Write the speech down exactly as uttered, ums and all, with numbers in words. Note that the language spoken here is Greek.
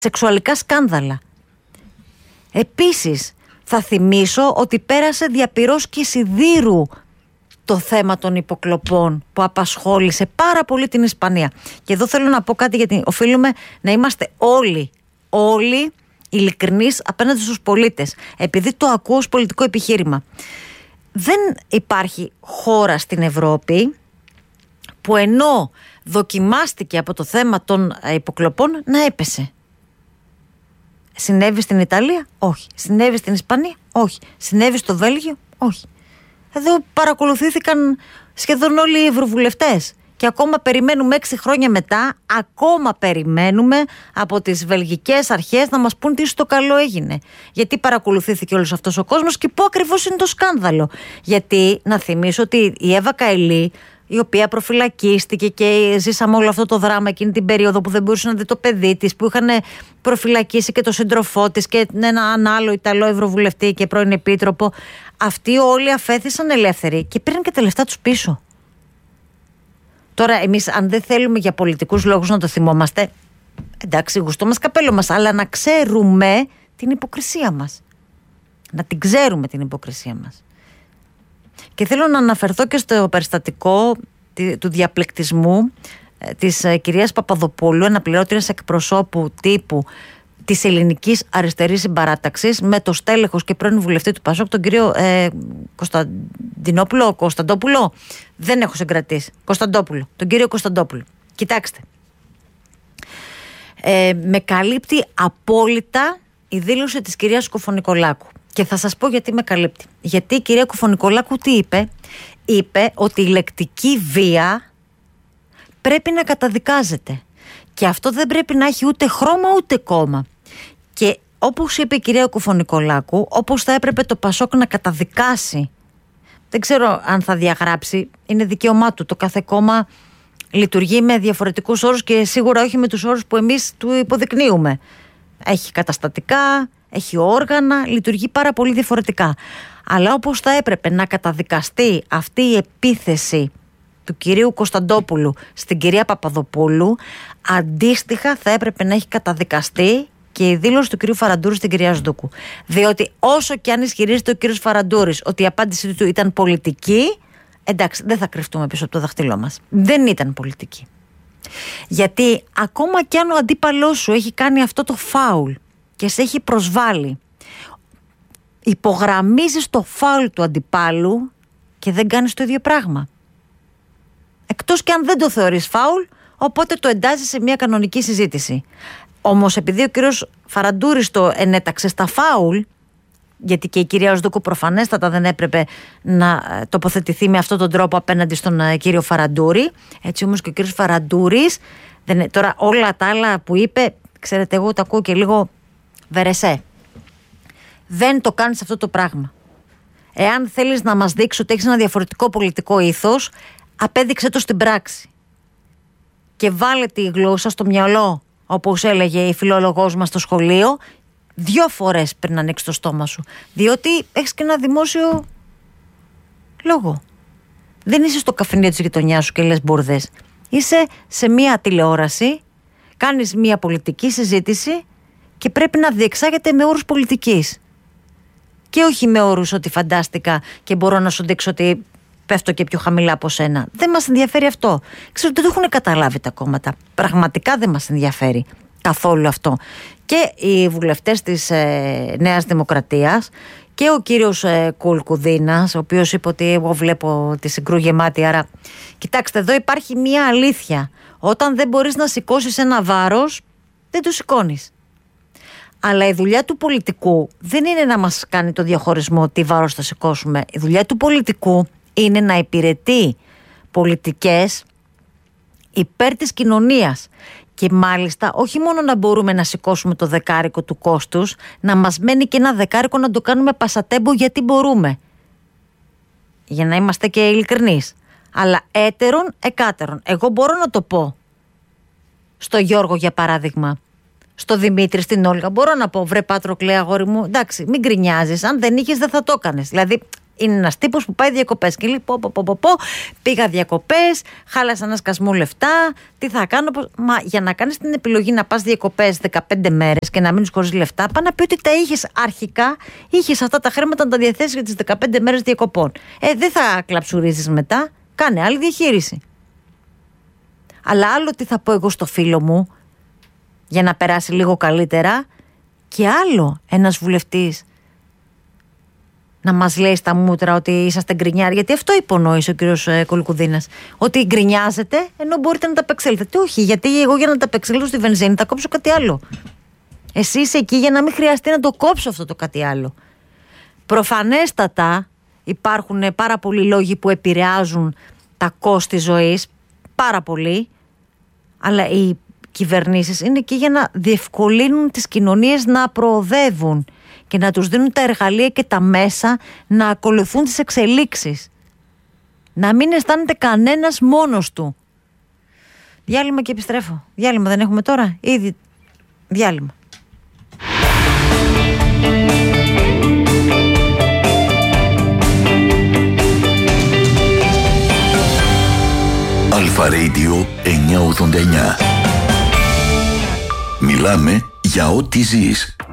σεξουαλικά σκάνδαλα. Επίσης, θα θυμίσω ότι πέρασε διαπυρός και σιδήρου το θέμα των υποκλοπών που απασχόλησε πάρα πολύ την Ισπανία. Και εδώ θέλω να πω κάτι, γιατί οφείλουμε να είμαστε όλοι, όλοι ειλικρινείς απέναντι στους πολίτες. Επειδή το ακούω ως πολιτικό επιχείρημα. Δεν υπάρχει χώρα στην Ευρώπη που ενώ δοκιμάστηκε από το θέμα των υποκλοπών να έπεσε. Συνέβη στην Ιταλία? Όχι. Συνέβη στην Ισπανία? Όχι. Συνέβη στο Βέλγιο? Όχι. Εδώ παρακολουθήθηκαν σχεδόν όλοι οι ευρωβουλευτές και ακόμα περιμένουμε έξι χρόνια μετά, ακόμα περιμένουμε από τις βελγικές αρχές να μας πούν τι στο καλό έγινε. Γιατί παρακολουθήθηκε όλος αυτός ο κόσμος και πού ακριβώς είναι το σκάνδαλο. Γιατί να θυμίσω ότι η Εύα Καηλή, η οποία προφυλακίστηκε και ζήσαμε όλο αυτό το δράμα εκείνη την περίοδο που δεν μπορούσε να δει το παιδί της, που είχαν προφυλακίσει και το σύντροφό της και έναν άλλο Ιταλό ευρωβουλευτή και πρώην επίτροπο, αυτοί όλοι αφέθησαν ελεύθεροι και πήραν και τα λεφτά τους πίσω. Τώρα εμείς αν δεν θέλουμε για πολιτικούς λόγους να το θυμόμαστε, εντάξει, γουστό μας καπέλο μας, αλλά να ξέρουμε την υποκρισία μας. Να την ξέρουμε την υποκρισία μας. Και θέλω να αναφερθώ και στο περιστατικό του διαπληκτισμού της κυρίας Παπαδοπούλου, αναπληρώτριας εκπροσώπου τύπου της Ελληνικής Αριστερής Συμπαράταξης, με το στέλεχος και πρώην βουλευτή του ΠΑΣΟΚ, τον κύριο ε, Κωνσταντινόπουλο, Κωνσταντόπουλο, δεν έχω συγκρατήσει, Κωνσταντόπουλο, τον κύριο Κωνσταντόπουλο. Κοιτάξτε, ε, με καλύπτει απόλυτα η δήλωση της κυρίας Κουφονικολάκου. Και θα σας πω γιατί με καλύπτει. Γιατί η κυρία Κουφονικολάκου τι είπε? Είπε ότι η λεκτική βία πρέπει να καταδικάζεται. Και αυτό δεν πρέπει να έχει ούτε χρώμα ούτε κόμμα. Και όπως είπε η κυρία Κουφονικολάκου, όπως θα έπρεπε το ΠΑΣΟΚ να καταδικάσει, δεν ξέρω αν θα διαγράψει, είναι δικαίωμά του. Το κάθε κόμμα λειτουργεί με διαφορετικούς όρους και σίγουρα όχι με τους όρους που εμείς του υποδεικνύουμε. Έχει καταστατικά, έχει όργανα, λειτουργεί πάρα πολύ διαφορετικά. Αλλά όπως θα έπρεπε να καταδικαστεί αυτή η επίθεση του κυρίου Κωνσταντόπουλου στην κυρία Παπαδοπούλου, αντίστοιχα θα έπρεπε να έχει καταδικαστεί και η δήλωση του κυρίου Φαραντούρη στην κυρία Σντούκου. Διότι όσο και αν ισχυρίζεται ο κύριος Φαραντούρης ότι η απάντησή του ήταν πολιτική, εντάξει, δεν θα κρυφτούμε πίσω από το δάχτυλό μας. Δεν ήταν πολιτική. Γιατί ακόμα κι αν ο αντίπαλός σου έχει κάνει αυτό το φάουλ και σε έχει προσβάλει, υπογραμμίζεις το φάουλ του αντιπάλου και δεν κάνεις το ίδιο πράγμα. Εκτός και αν δεν το θεωρείς φάουλ, οπότε το εντάζεις σε μια κανονική συζήτηση. Όμως επειδή ο κύριος Φαραντούρης το ενέταξε στα φάουλ, γιατί και η κυρία Οσδούκου προφανέστατα δεν έπρεπε να τοποθετηθεί με αυτόν τον τρόπο απέναντι στον κύριο Φαραντούρη, έτσι όμως και ο κύριος Φαραντούρης, δεν, τώρα όλα τα άλλα που είπε, ξέρετε, εγώ τα ακούω και λίγο βερεσέ. Δεν το κάνεις αυτό το πράγμα. Εάν θέλεις να μας δείξεις ότι έχεις ένα διαφορετικό πολιτικό ήθος, απέδειξε το στην πράξη. Και βάλε τη γλώσσα στο μυαλό, όπως έλεγε η φιλόλογός μας στο σχολείο, δύο φορές πριν ανοίξεις το στόμα σου. Διότι έχεις και ένα δημόσιο λόγο. Δεν είσαι στο καφενείο της γειτονιάς σου και λες μπουρδες. Είσαι σε μία τηλεόραση, κάνεις μία πολιτική συζήτηση και πρέπει να διεξάγεται με όρους πολιτικής. Και όχι με όρους ότι φαντάστηκα και μπορώ να σου δείξω ότι πέφτω και πιο χαμηλά από σένα. Δεν μας ενδιαφέρει αυτό. Ξέρω ότι δεν το έχουν καταλάβει τα κόμματα. Πραγματικά δεν μας ενδιαφέρει καθόλου αυτό. Και οι βουλευτές της ε, Νέας Δημοκρατίας και ο κύριος ε, Κουλκουδίνας, ο οποίος είπε ότι εγώ βλέπω τη συγκρού γεμάτη. Άρα, κοιτάξτε, εδώ υπάρχει μία αλήθεια. Όταν δεν μπορείς να σηκώσεις ένα βάρος, δεν το σηκώνεις. Αλλά η δουλειά του πολιτικού δεν είναι να μας κάνει το διαχωρισμό τι βάρος θα σηκώσουμε. Η δουλειά του πολιτικού είναι να υπηρετεί πολιτικές υπέρ της κοινωνίας. Και μάλιστα όχι μόνο να μπορούμε να σηκώσουμε το δεκάρικο του κόστους, να μας μένει και ένα δεκάρικο να το κάνουμε πασατέμπο γιατί μπορούμε. Για να είμαστε και ειλικρινείς. Αλλά έτερον εκάτερον. Εγώ μπορώ να το πω στο Γιώργο για παράδειγμα, στο Δημήτρη, στην Όλγα. Μπορώ να πω, βρε Πάτροκλε αγόρι μου, εντάξει, μην γκρινιάζεις. Αν δεν είχες δεν θα το έκανες. Δηλαδή είναι ένας τύπος που πάει διακοπές και λέει πω, πω, πω, πω, πω, πήγα διακοπές, χάλασα ένα σκασμό λεφτά, τι θα κάνω. Πώς... Μα για να κάνεις την επιλογή να πας διακοπές δεκαπέντε μέρες και να μείνεις χωρίς λεφτά, πάει να πει ότι τα είχες αρχικά, είχες αυτά τα χρήματα να τα διαθέσεις για τις δεκαπέντε μέρες διακοπών. Ε, δεν θα κλαψουρίζεις μετά, κάνε άλλη διαχείριση. Αλλά άλλο τι θα πω εγώ στο φίλο μου για να περάσει λίγο καλύτερα, και άλλο ένας βουλευτής να μας λέει στα μούτρα ότι είσαστε γκρινιάροι, γιατί αυτό υπονόησε ο κύριος Κολοκουδίνας, ότι γκρινιάζετε ενώ μπορείτε να τα απεξέλθετε. Όχι, γιατί εγώ για να τα απεξέλθω στη βενζίνη θα κόψω κάτι άλλο. Εσύ είσαι εκεί για να μην χρειαστεί να το κόψω αυτό το κάτι άλλο. Προφανέστατα υπάρχουν πάρα πολλοί λόγοι που επηρεάζουν τα κόστη ζωής, πάρα πολλοί, αλλά οι κυβερνήσεις είναι εκεί για να διευκολύνουν τις κοινωνίες να προοδεύουν και να τους δίνουν τα εργαλεία και τα μέσα να ακολουθούν τις εξελίξεις. Να μην αισθάνεται κανένας μόνος του. Διάλειμμα και επιστρέφω. Διάλειμμα δεν έχουμε τώρα? Ήδη διάλειμμα. Αλφα Radio εννιακόσια ογδόντα εννιά. Μιλάμε για ό,τι ζεις.